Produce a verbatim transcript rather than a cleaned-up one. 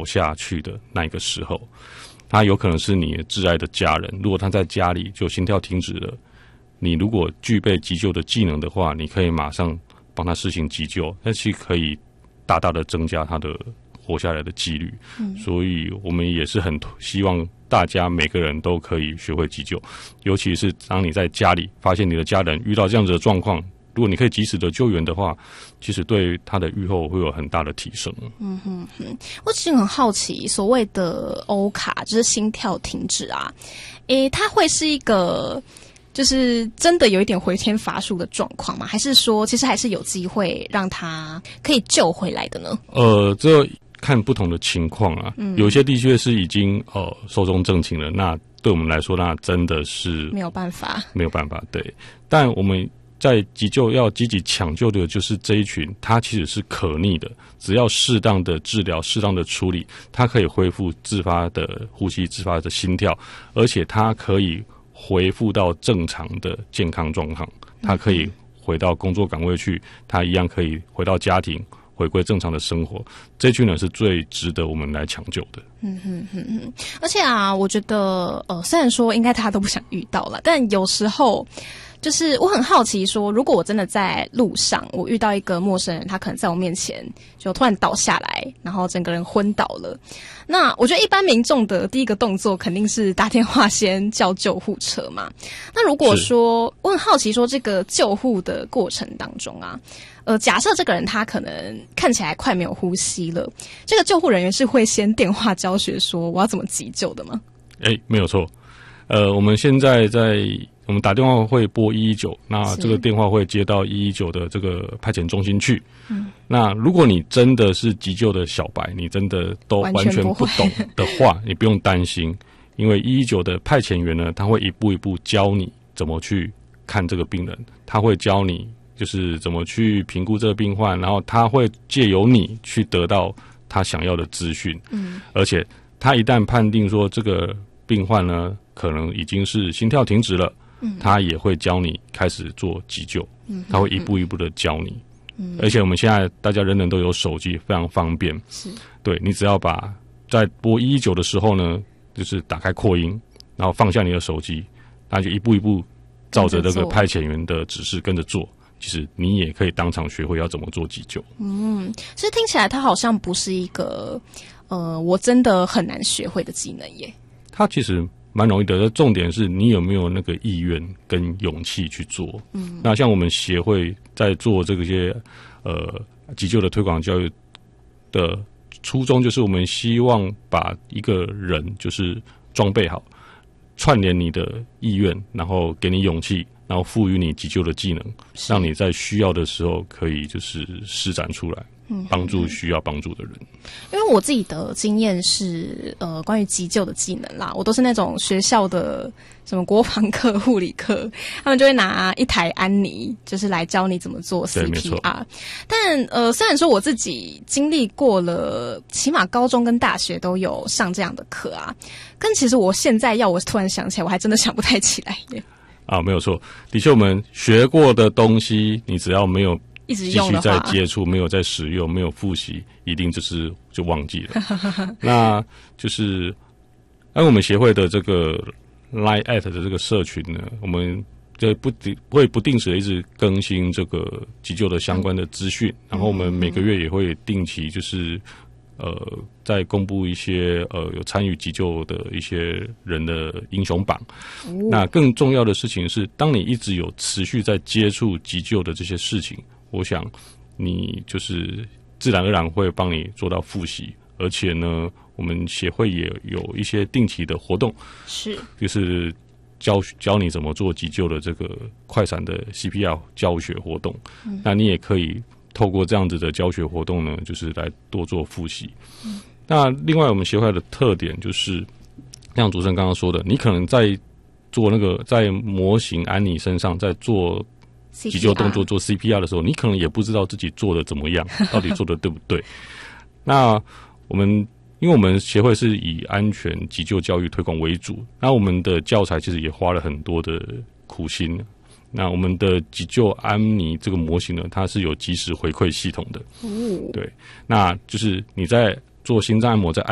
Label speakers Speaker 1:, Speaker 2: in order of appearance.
Speaker 1: 倒下去的那个时候，他有可能是你挚爱的家人。如果他在家里就心跳停止了，你如果具备急救的技能的话，你可以马上帮他施行急救，那其实可以大大的增加他的活下来的几率。嗯，所以我们也是很希望大家每个人都可以学会急救，尤其是当你在家里发现你的家人遇到这样子的状况，如果你可以及时的救援的话，其实对他的预后会有很大的提升。
Speaker 2: 嗯哼哼，我其实很好奇，所谓的欧卡就是心跳停止啊，诶，它会是一个就是真的有一点回天乏术的状况吗？还是说其实还是有机会让他可以救回来的呢？
Speaker 1: 呃，这看不同的情况啊，嗯、有些的确是已经呃寿终正寝了，那对我们来说，那真的是
Speaker 2: 没有办法，
Speaker 1: 没有办法。对，但我们在急救要积极抢救的就是这一群，它其实是可逆的，只要适当的治疗、适当的处理，它可以恢复自发的呼吸、自发的心跳，而且它可以恢复到正常的健康状况，它可以回到工作岗位去，它一样可以回到家庭，回归正常的生活。这群人是最值得我们来抢救的。
Speaker 2: 嗯哼哼哼，而且啊，我觉得呃，虽然说应该大家都不想遇到了，但有时候就是我很好奇说，如果我真的在路上，我遇到一个陌生人，他可能在我面前就突然倒下来，然后整个人昏倒了。那我觉得一般民众的第一个动作肯定是打电话先叫救护车嘛。那如果说我很好奇说，这个救护的过程当中啊，呃，假设这个人他可能看起来快没有呼吸了，这个救护人员是会先电话教学说我要怎么急救的吗？
Speaker 1: 哎，没有错。呃，我们现在在我们打电话会拨一一九，那这个电话会接到一一九的这个派遣中心去。嗯，那如果你真的是急救的小白，你真的都完全不懂的话，你不用担心，因为一一九的派遣员呢，他会一步一步教你怎么去看这个病人，他会教你就是怎么去评估这个病患，然后他会借由你去得到他想要的资讯。嗯，而且他一旦判定说这个病患呢可能已经是心跳停止了，嗯，他也会教你开始做急救，嗯，他会一步一步的教你。嗯，而且我们现在大家人人都有手机，非常方便。是，对，你只要把在拨一一九的时候呢，就是打开扩音，然后放下你的手机，那就一步一步照着这个派遣员的指示跟着做。其实你也可以当场学会要怎么做急救。嗯，
Speaker 2: 其实听起来它好像不是一个呃，我真的很难学会的技能耶。
Speaker 1: 它其实蛮容易的，重点是你有没有那个意愿跟勇气去做。嗯，那像我们协会在做这些呃急救的推广教育的初衷，就是我们希望把一个人就是装备好，串联你的意愿，然后给你勇气，然后赋予你急救的技能，让你在需要的时候可以就是施展出来，帮助需要帮助的人。
Speaker 2: 因为我自己的经验是，呃，关于急救的技能啦，我都是那种学校的什么国防课、护理课，他们就会拿一台安妮，就是来教你怎么做 C P R。但呃，虽然说我自己经历过了，起码高中跟大学都有上这样的课啊，但其实我现在要我突然想起来，我还真的想不太起来耶。
Speaker 1: 啊，没有错，的确，我们学过的东西，你只要没有
Speaker 2: 一直用的话，
Speaker 1: 继续在接触，没有在使用，没有复习，一定就是就忘记了。那就是按我们协会的这个 Line at 的这个社群呢，我们就不定会不定时的一直更新这个急救的相关的资讯，然后我们每个月也会定期就是呃再公布一些呃有参与急救的一些人的英雄榜。哦，那更重要的事情是，当你一直有持续在接触急救的这些事情，我想你就是自然而然会帮你做到复习，而且呢，我们协会也有一些定期的活动，是就是教教你怎么做急救的这个快闪的 C P R 教学活动。嗯，那你也可以透过这样子的教学活动呢，就是来多做复习。嗯，那另外我们协会的特点就是，像主持人刚刚说的，你可能在做那个在模型安妮身上在做急救动作做 C P R 的时候，你可能也不知道自己做的怎么样，到底做的对不对。那我们因为我们协会是以安全急救教育推广为主，那我们的教材其实也花了很多的苦心。那我们的急救安妮这个模型呢，它是有即时回馈系统的。哦，对，那就是你在做心脏按摩在